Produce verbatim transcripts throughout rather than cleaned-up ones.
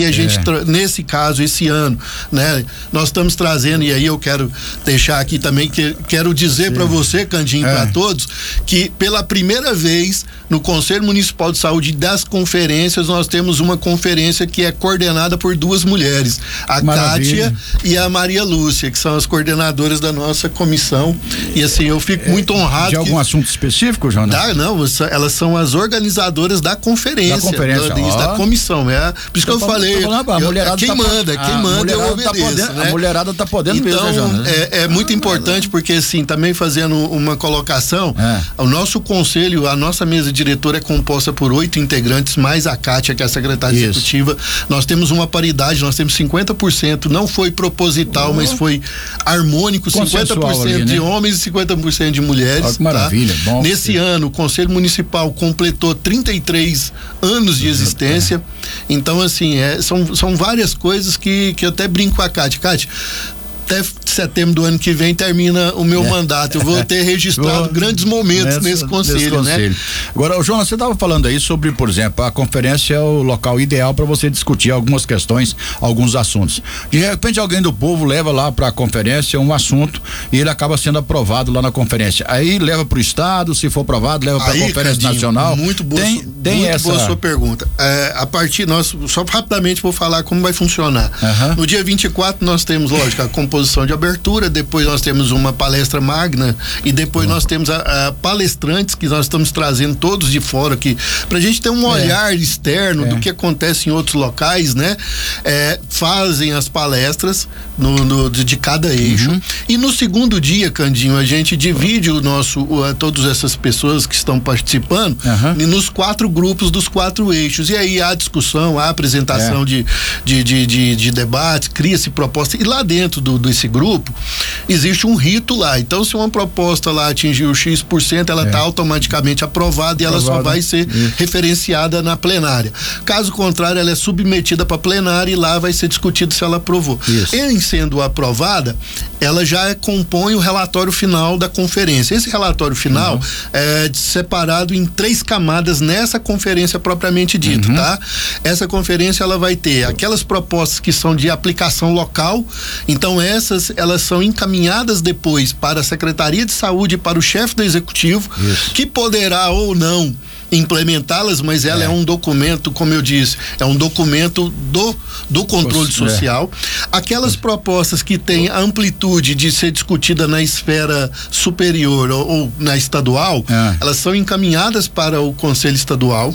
a gente, é. nesse caso, esse ano, né, nós estamos trazendo, e aí eu quero deixar aqui também, que quero dizer para você, Candinho, é. para todos, que pela primeira vez no Conselho Municipal de Saúde das conferências, nós temos uma conferência que é coordenada por duas mulheres, a Maravilha. Kátia e a Maria Lúcia, que são as coordenadoras da nossa comissão, e assim, eu fico é, muito honrado. De algum que, assunto específico, Jonas? Dá, não, elas são as organizadoras da conferência, da, conferência, da, da comissão, é, por isso que eu, eu falei, falando, a mulherada quem tá, manda, quem manda eu obedeço, tá podendo, né? A mulherada tá podendo então, mesmo, né, é, é muito importante, porque assim, também fazendo uma colocação, é. o nosso conselho, a nossa mesa diretora é composta por oito integrantes, mais a Kátia, que é a secretária Isso. executiva. Nós temos uma paridade, nós temos cinquenta por cento, não foi proposital, oh. mas foi harmônico, cinquenta por cento ali, de né? homens e cinquenta por cento de mulheres. Oh, que maravilha, tá? bom. Nesse que... ano, o Conselho Municipal completou trinta e três anos de existência. É. Então, assim, é, são, são várias coisas que, que eu até brinco com a Kátia. Kátia, até setembro do ano que vem termina o meu é. mandato. Eu vou ter registrado grandes momentos nessa, nesse conselho, nesse conselho, né? Agora, o Jonas, você estava falando aí sobre, por exemplo, a conferência é o local ideal para você discutir algumas questões, alguns assuntos. De repente, alguém do povo leva lá para a conferência um assunto e ele acaba sendo aprovado lá na conferência. Aí leva para o estado, se for aprovado, leva para a conferência Candinho, nacional. Muito boa, tem, su, tem muito essa... boa sua pergunta. É, a partir, nós, só rapidamente vou falar como vai funcionar. Uh-huh. No dia vinte e quatro nós temos, lógico, a composição de abertura, depois nós temos uma palestra magna e depois uhum. nós temos a, a palestrantes que nós estamos trazendo todos de fora aqui, pra gente ter um olhar é. externo é. do que acontece em outros locais, né? É, fazem as palestras no, no, de, de cada eixo. Uhum. E no segundo dia, Candinho, a gente divide o nosso, uh, todas essas pessoas que estão participando uhum. nos quatro grupos dos quatro eixos. E aí há discussão, há apresentação é. de, de, de, de, de debates, cria-se proposta. E lá dentro do, desse grupo existe um rito lá. Então, se uma proposta lá atingir o X por cento, ela está é. automaticamente aprovada e ela Aprovado. só vai ser Isso. referenciada na plenária. Caso contrário, ela é submetida para a plenária e lá vai ser discutido se ela aprovou. Isso. Em sendo aprovada, ela já compõe o relatório final da conferência. Esse relatório final uhum. é separado em três camadas nessa conferência propriamente dita, uhum. tá? Essa conferência, ela vai ter aquelas propostas que são de aplicação local, então essas elas são encaminhadas depois para a Secretaria de Saúde e para o chefe do Executivo, Isso. que poderá ou não implementá-las, mas ela é. é um documento, como eu disse, é um documento do, do controle Poxa, social. É. Aquelas propostas que têm a amplitude de ser discutida na esfera superior ou, ou na estadual, é. elas são encaminhadas para o Conselho Estadual.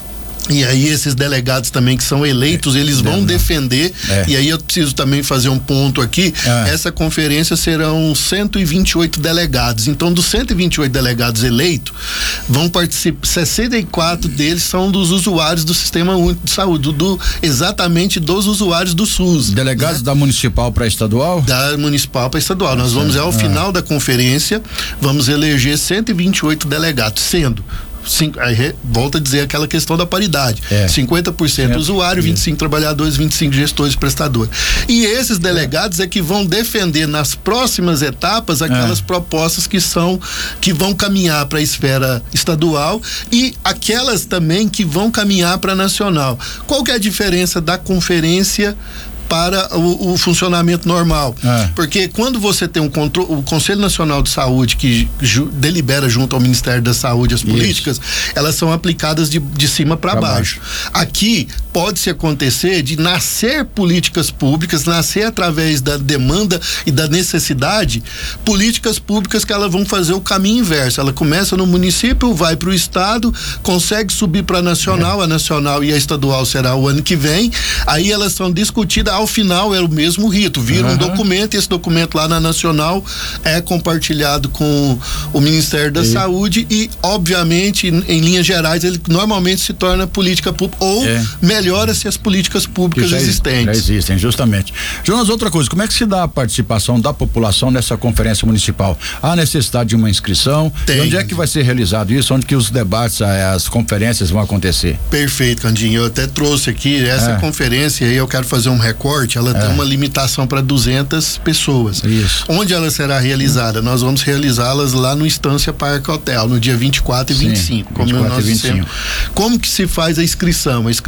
E aí esses delegados também que são eleitos, eles vão não, defender não. É. E aí eu preciso também fazer um ponto aqui, é. essa conferência serão cento e vinte e oito delegados, então dos cento e vinte e oito delegados eleitos, vão participar, sessenta e quatro deles são dos usuários do Sistema Único de Saúde, do, do, exatamente dos usuários do SUS. Delegados né? da municipal para estadual? Da municipal para estadual, ah, nós vamos ao ah. final da conferência, vamos eleger cento e vinte e oito delegados, sendo Cinco, aí volta a dizer aquela questão da paridade, é. cinquenta por cento é. usuário, vinte e cinco por cento trabalhadores, vinte e cinco por cento gestores prestadores. E esses delegados é. é que vão defender nas próximas etapas aquelas é. propostas que são, que vão caminhar para a esfera estadual e aquelas também que vão caminhar para a nacional. Qual que é a diferença da conferência para o, o funcionamento normal? É. Porque quando você tem um controle, o Conselho Nacional de Saúde que ju, delibera junto ao Ministério da Saúde as políticas, Isso. elas são aplicadas de, de cima para baixo. baixo. Aqui pode-se acontecer de nascer políticas públicas, nascer através da demanda e da necessidade, políticas públicas que elas vão fazer o caminho inverso. Ela começa no município, vai para o estado, consegue subir para a nacional, é. a nacional e a estadual será o ano que vem, aí elas são discutidas. Ao final é o mesmo rito, vira uhum. um documento e esse documento lá na nacional é compartilhado com o Ministério da e... Saúde e obviamente em, em linhas gerais ele normalmente se torna política pública ou é. melhora-se as políticas públicas já existentes. Já existem, justamente. Jonas, outra coisa, como é que se dá a participação da população nessa conferência municipal? Há necessidade de uma inscrição? Tem. E onde é que vai ser realizado isso? Onde que os debates, as conferências vão acontecer? Perfeito, Candinho, eu até trouxe aqui essa é. conferência aí, eu quero fazer um recorde. Ela é. tem uma limitação para duzentas pessoas. Isso. Onde ela será realizada? Nós vamos realizá-las lá no Estância Parque Hotel, no dia vinte e quatro e vinte e cinco. Como nós dissemos. Como que se faz a inscrição? A inscrição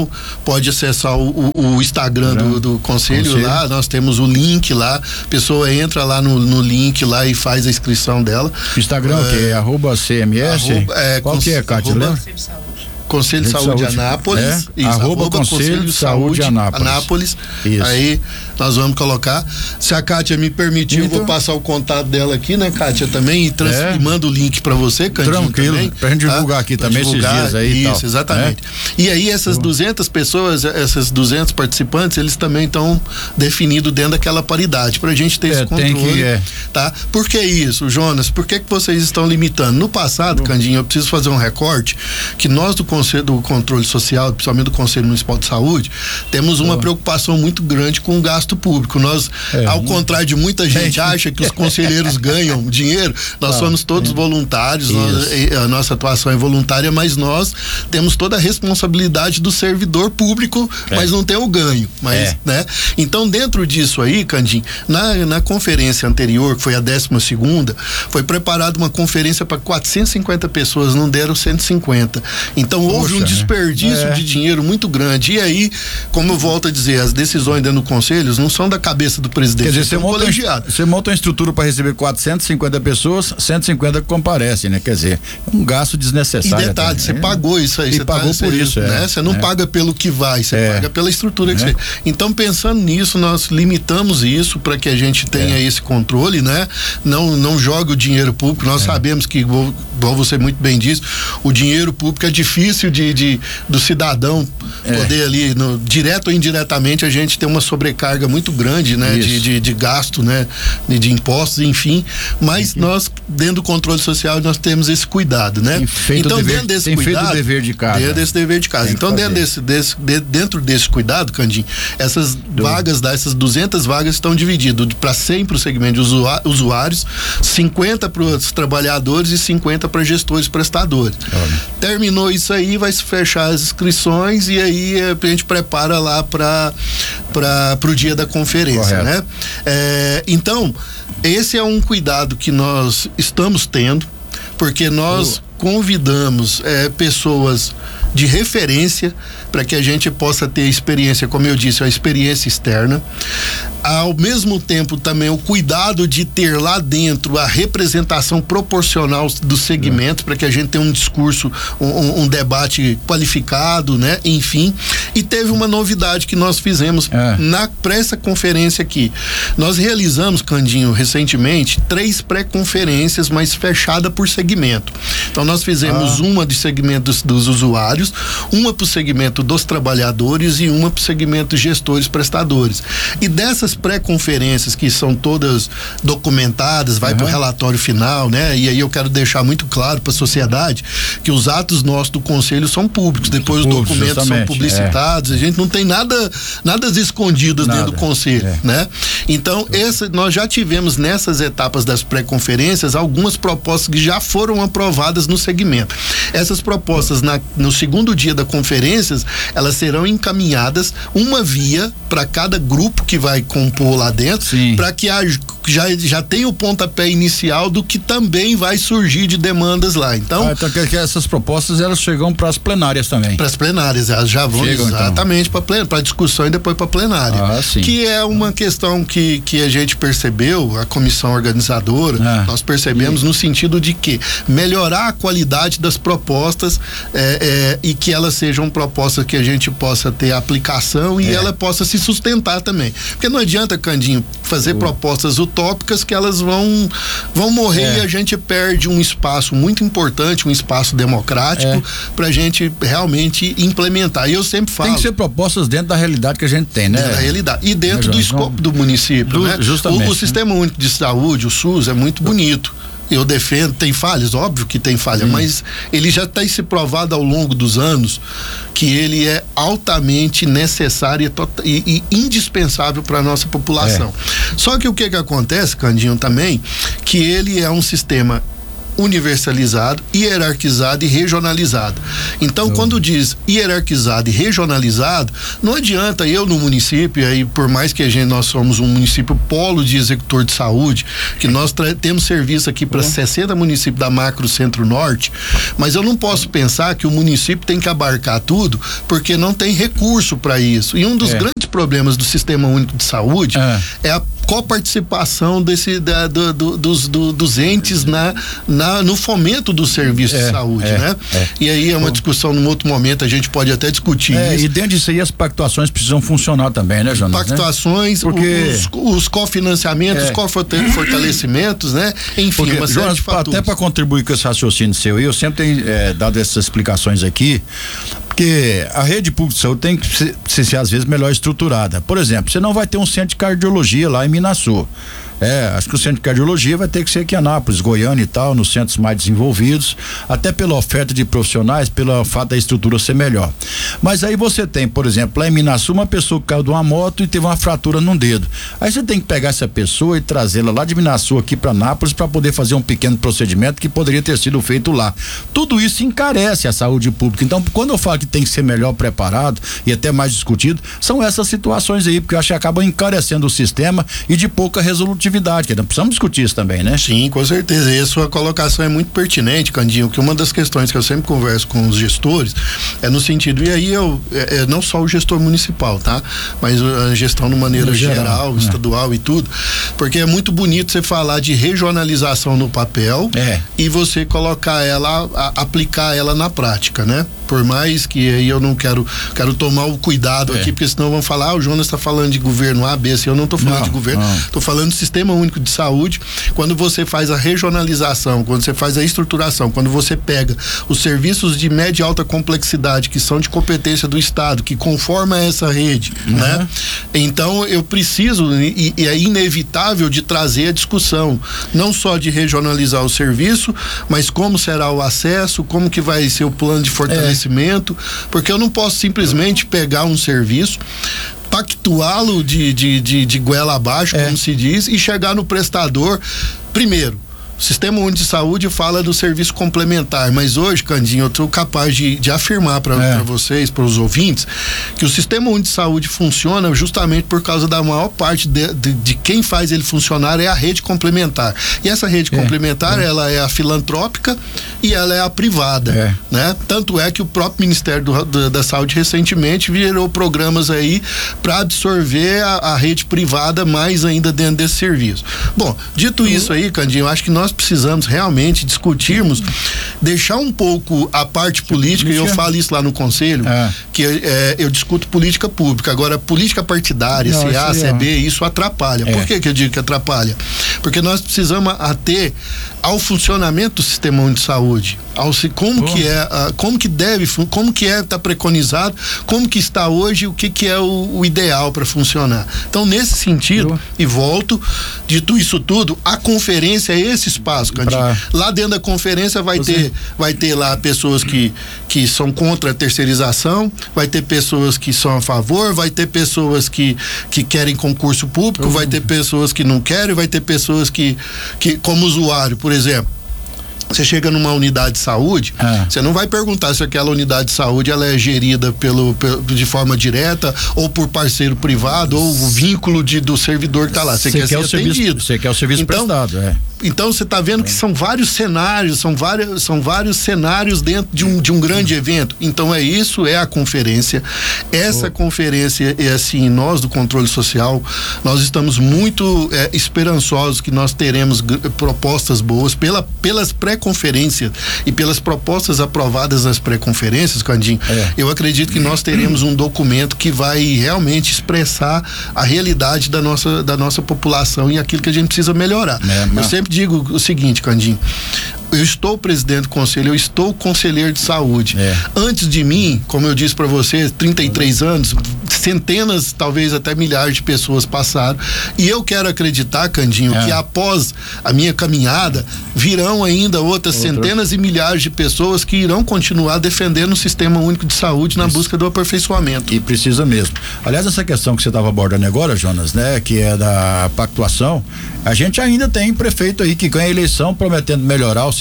Social, pode acessar o, o, o Instagram do, do conselho, conselho lá, nós temos o link lá, a pessoa entra lá no, no link lá e faz a inscrição dela. Instagram é, o que? Arroba C M S? Arroba, é, Qual que é, Cátia? Conselho de Saúde, Saúde Anápolis. É? Isso, arroba, arroba Conselho, Conselho de Saúde, Saúde Anápolis. Anápolis. Isso. Aí nós vamos colocar. Se a Kátia me permitir, então, eu vou passar o contato dela aqui, né, Kátia, também, e, trans, é. e mando o link pra você, Candinho. Tranquilo, também, pra gente divulgar tá? aqui pra também divulgar, esses dias aí. Isso, tal. exatamente. É. E aí essas duzentas pessoas, essas duzentos participantes, eles também estão definidos dentro daquela paridade, pra gente ter é, esse controle. Tem que, é. Tá? Por que isso, Jonas? Por que que vocês estão limitando? No passado, Bom. Candinho, eu preciso fazer um recorte, que nós do Conselho do Controle Social, principalmente do Conselho Municipal de Saúde, temos uma oh. preocupação muito grande com o gasto público. Nós, é, ao contrário de muita gente acha que os conselheiros ganham dinheiro, nós ah, somos todos é. voluntários, nós, a nossa atuação é voluntária, mas nós temos toda a responsabilidade do servidor público, é. mas não tem o ganho. Mas, é. né? Então, dentro disso aí, Candim, na, na conferência anterior, que foi a décima segunda, foi preparada uma conferência para quatrocentas e cinquenta pessoas, não deram cento e cinquenta. Então, houve Poxa, um desperdício né? de dinheiro muito grande. E aí, como eu volto a dizer, as decisões dentro do conselho não são da cabeça do presidente. Quer dizer, você monta, colegiado. Você monta uma estrutura para receber quatrocentas e cinquenta pessoas, cento e cinquenta comparecem, né? Quer dizer, um gasto desnecessário. E detalhe, você pagou isso aí. E você pagou tá, por isso, né? é. Você não é. paga pelo que vai, você é. paga pela estrutura que é. você. Então, pensando nisso, nós limitamos isso para que a gente tenha é. esse controle, né? Não, não jogue o dinheiro público. Nós é. sabemos que, igual você muito bem disse, o dinheiro público é difícil de, de do cidadão é. poder ali, no, direto ou indiretamente, a gente tem uma sobrecarga muito grande, né? De, de, de gasto, né? De, de impostos, enfim. Mas nós, dentro do controle social, nós temos esse cuidado, né? Então, dever, dentro desse tem cuidado. feito o dever de casa. Dentro desse dever de casa. Então, dentro desse, desse, de, dentro desse cuidado, Candim, essas Do. vagas, essas duzentas vagas estão divididas para cem para o segmento de usuários, cinquenta para os trabalhadores e cinquenta para gestores prestadores. Olha. Terminou isso aí, vai se fechar as inscrições e aí a gente prepara lá para para o dia da conferência, Correto. né? É, então, esse é um cuidado que nós estamos tendo, porque nós oh. convidamos é, pessoas de referência para que a gente possa ter experiência, como eu disse, a experiência externa. Ao mesmo tempo, também o cuidado de ter lá dentro a representação proporcional do segmento, é. para que a gente tenha um discurso, um, um debate qualificado, né? Enfim. E teve uma novidade que nós fizemos é. na para essa conferência aqui. Nós realizamos, Candinho, recentemente, três pré-conferências, mas fechada por segmento. Então, nós fizemos ah. uma de segmento dos, dos usuários, uma para o segmento dos trabalhadores e uma para o segmento gestores prestadores. E dessas pré-conferências que são todas documentadas, vai uhum. para o relatório final, né? E aí eu quero deixar muito claro para a sociedade que os atos nossos do conselho são públicos, depois Público, os documentos são publicitados, é. a gente não tem nada, nada escondidas nada. dentro do conselho, é. né? Então, esse, nós já tivemos nessas etapas das pré-conferências algumas propostas que já foram aprovadas no segmento. Essas propostas na, no segundo dia da conferências, elas serão encaminhadas uma via para cada grupo que vai compor lá dentro, para que a, já, já tenha o pontapé inicial do que também vai surgir de demandas lá. Então, ah, então que, que essas propostas elas chegam para as plenárias também. Para as plenárias, elas já vão Chegam, exatamente então. para para discussão e depois para plenária. Ah, sim. Que é uma questão que, que a gente percebeu, a comissão organizadora, ah, nós percebemos e... no sentido de que melhorar a qualidade das propostas é, é, e que elas sejam propostas que a gente possa ter aplicação e é. ela possa se sustentar também. Porque não adianta, Candinho, fazer uh. propostas utópicas que elas vão, vão morrer é. e a gente perde um espaço muito importante, um espaço democrático é. para a gente realmente implementar. E eu sempre falo. Tem que ser propostas dentro da realidade que a gente tem, né? Dentro da realidade. E dentro do escopo do município, do, né? Justamente. O, o Sistema Único de Saúde, o SUS, é muito bonito. Eu defendo, tem falhas, óbvio que tem falha, hum. mas ele já tem se provado ao longo dos anos que ele é altamente necessário e, e indispensável para a nossa população. É. Só que o que que acontece, Candinho, também, que ele é um sistema universalizado, hierarquizado e regionalizado. Então, oh. quando diz hierarquizado e regionalizado, não adianta eu no município, aí por mais que a gente, nós somos um município polo de executor de saúde, que nós temos serviço aqui para oh. sessenta municípios da macro centro-norte, mas eu não posso pensar que o município tem que abarcar tudo, porque não tem recurso para isso. E um dos é. grandes problemas do Sistema Único de Saúde é, é a coparticipação desse, da, do, do, dos, do, dos entes na, na, no fomento do serviço é, de saúde, é, né? É. E aí é uma discussão num outro momento, a gente pode até discutir é, isso. E dentro disso aí as pactuações precisam funcionar também, né, Jonas? Pactuações, né? Porque os, os cofinanciamentos, é. os cofortalecimentos, né? Enfim, Porque, uma série Jonas, de fatores. Até para contribuir com esse raciocínio seu, eu sempre tenho é, dado essas explicações aqui, porque a rede pública de saúde tem que ser, ser às vezes melhor estruturada. Por exemplo, você não vai ter um centro de cardiologia lá em Minaçu. É, acho que o centro de cardiologia vai ter que ser aqui em Anápolis, Goiânia e tal, nos centros mais desenvolvidos, até pela oferta de profissionais, pelo fato da estrutura ser melhor. Mas aí você tem, por exemplo, lá em Minaçu, uma pessoa que caiu de uma moto e teve uma fratura num dedo. Aí você tem que pegar essa pessoa e trazê-la lá de Minaçu aqui para Anápolis para poder fazer um pequeno procedimento que poderia ter sido feito lá. Tudo isso encarece a saúde pública. Então, quando eu falo que tem que ser melhor preparado e até mais discutido, são essas situações aí, porque eu acho que acabam encarecendo o sistema e de pouca resolutividade. Que não precisamos discutir isso também, né? Sim, com certeza. E a sua colocação é muito pertinente, Candinho, que uma das questões que eu sempre converso com os gestores é no sentido, e aí eu, é, é não só o gestor municipal, tá? Mas a gestão de maneira no geral, geral estadual é. e tudo, porque é muito bonito você falar de regionalização no papel é. e você colocar ela, a, aplicar ela na prática, né? Por mais que aí eu não quero, quero tomar o cuidado é. aqui, porque senão vão falar, ah, o Jonas está falando de governo A, B, C, eu não estou falando não, de governo, estou falando do Sistema Único de Saúde. Quando você faz a regionalização, quando você faz a estruturação, quando você pega os serviços de média e alta complexidade que são de competência do Estado, que conforma essa rede, uhum. né? Então eu preciso, e, e é inevitável de trazer a discussão, não só de regionalizar o serviço, mas como será o acesso, como que vai ser o plano de fortalecimento, é. porque eu não posso simplesmente pegar um serviço, pactuá-lo de, de, de, de goela abaixo, é. como se diz, e chegar no prestador. Primeiro, o Sistema Único de Saúde fala do serviço complementar, mas hoje, Candinho, eu estou capaz de, de afirmar para é. vocês, para os ouvintes, que o Sistema Único de Saúde funciona justamente por causa da maior parte de, de, de quem faz ele funcionar é a rede complementar. E essa rede é. complementar, é. ela é a filantrópica e ela é a privada, é. né? Tanto é que o próprio Ministério do, do, da Saúde recentemente virou programas aí para absorver a, a rede privada mais ainda dentro desse serviço. Bom, dito isso aí, Candinho, eu acho que nós precisamos realmente discutirmos, deixar um pouco a parte política, e eu falo isso lá no conselho, é. que é, eu discuto política pública. Agora, política partidária, não, C A, C B, isso atrapalha. É. Por que que eu digo que atrapalha? Porque nós precisamos ater ao funcionamento do Sistema Único de Saúde, ao, como, que é, como que deve, como que é, está preconizado, como que está hoje, o que que é o, o ideal para funcionar. Então, nesse sentido, Boa. e volto, dito isso tudo, a conferência é esse espaço, Candinho. Pra... Lá dentro da conferência vai Você... ter, vai ter lá pessoas que, que são contra a terceirização, vai ter pessoas que são a favor, vai ter pessoas que, que querem concurso público, uhum. vai ter pessoas que não querem, vai ter pessoas que, que como usuário, por exemplo, você chega numa unidade de saúde, ah. você não vai perguntar se aquela unidade de saúde ela é gerida pelo, pelo de forma direta ou por parceiro privado ou o vínculo de, do servidor que está lá. Você quer, quer ser atendido. Você quer o serviço então, prestado, é. Então você está vendo que são vários cenários, são vários, são vários cenários dentro de um, de um grande evento. Então é isso, é a conferência. Essa oh. conferência é assim, nós do controle social, nós estamos muito é, esperançosos que nós teremos propostas boas pela, pelas pré-conferências e pelas propostas aprovadas nas pré-conferências, Candinho. É. Eu acredito que nós teremos um documento que vai realmente expressar a realidade da nossa, da nossa população e aquilo que a gente precisa melhorar. É, Eu sempre digo o seguinte, Candinho, eu estou presidente do conselho, eu estou conselheiro de saúde. É. Antes de mim, como eu disse para você, trinta e três anos, centenas, talvez até milhares de pessoas passaram. E eu quero acreditar, Candinho, é. que após a minha caminhada, virão ainda outras Outra. centenas e milhares de pessoas que irão continuar defendendo o Sistema Único de Saúde na Isso. busca do aperfeiçoamento. E precisa mesmo. Aliás, essa questão que você estava abordando agora, Jonas, né, que é da pactuação, a gente ainda tem prefeito aí que ganha eleição prometendo melhorar o sistema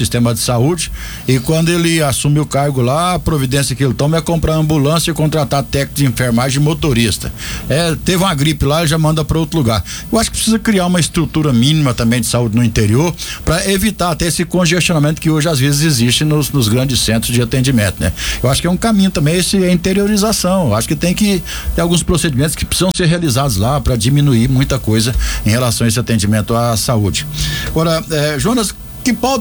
sistema de saúde, e quando ele assume o cargo lá, a providência que ele toma é comprar ambulância e contratar técnico de enfermagem e motorista. É, teve uma gripe lá, ele já manda para outro lugar. Eu acho que precisa criar uma estrutura mínima também de saúde no interior para evitar até esse congestionamento que hoje às vezes existe nos, nos grandes centros de atendimento, né? Eu acho que é um caminho também esse a interiorização. Eu acho que tem que ter alguns procedimentos que precisam ser realizados lá para diminuir muita coisa em relação a esse atendimento à saúde. Agora, eh, Jonas, que pauta